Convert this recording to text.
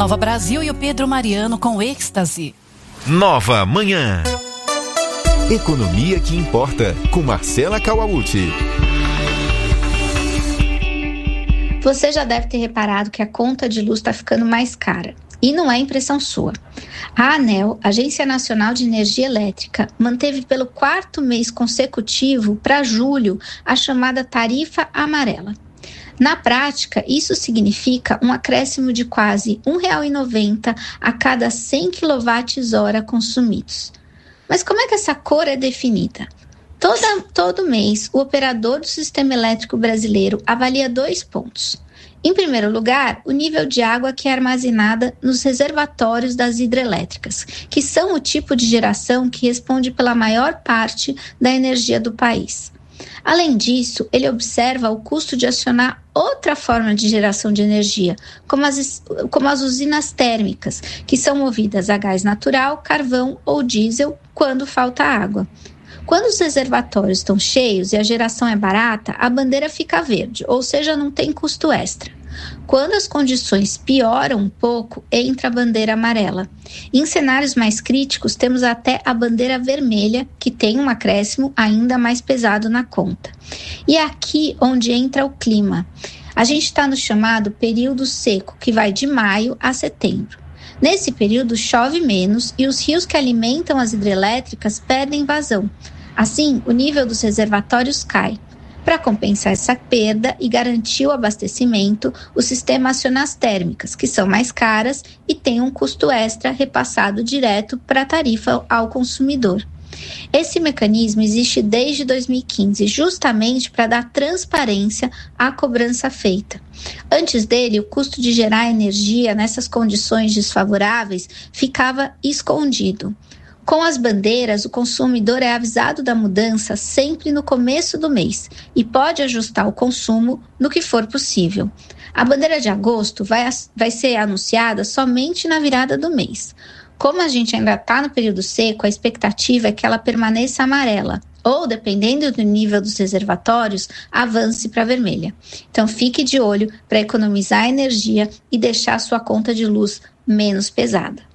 Nova Brasil e o Pedro Mariano com êxtase. Nova Manhã. Economia que importa, com Marcela Kawauchi. Você já deve ter reparado que a conta de luz está ficando mais cara. E não é impressão sua. A ANEEL, Agência Nacional de Energia Elétrica, manteve pelo 4º mês consecutivo, para julho, a chamada tarifa amarela. Na prática, isso significa um acréscimo de quase R$ 1,90 a cada 100 kWh consumidos. Mas como é que essa cor é definida? Todo mês, o operador do Sistema Elétrico Brasileiro avalia 2 pontos. Em primeiro lugar, o nível de água que é armazenada nos reservatórios das hidrelétricas, que são o tipo de geração que responde pela maior parte da energia do país. Além disso, ele observa o custo de acionar outra forma de geração de energia, como as usinas térmicas, que são movidas a gás natural, carvão ou diesel quando falta água. Quando os reservatórios estão cheios e a geração é barata, a bandeira fica verde, ou seja, não tem custo extra. Quando as condições pioram um pouco, entra a bandeira amarela. Em cenários mais críticos, temos até a bandeira vermelha, que tem um acréscimo ainda mais pesado na conta. E é aqui onde entra o clima. A gente está no chamado período seco, que vai de maio a setembro. Nesse período chove menos e os rios que alimentam as hidrelétricas perdem vazão. Assim, o nível dos reservatórios cai. Para compensar essa perda e garantir o abastecimento, o sistema aciona as térmicas, que são mais caras e têm um custo extra repassado direto para a tarifa ao consumidor. Esse mecanismo existe desde 2015, justamente para dar transparência à cobrança feita. Antes dele, o custo de gerar energia nessas condições desfavoráveis ficava escondido. Com as bandeiras, o consumidor é avisado da mudança sempre no começo do mês e pode ajustar o consumo no que for possível. A bandeira de agosto vai ser anunciada somente na virada do mês. Como a gente ainda está no período seco, a expectativa é que ela permaneça amarela ou, dependendo do nível dos reservatórios, avance para vermelha. Então, fique de olho para economizar energia e deixar a sua conta de luz menos pesada.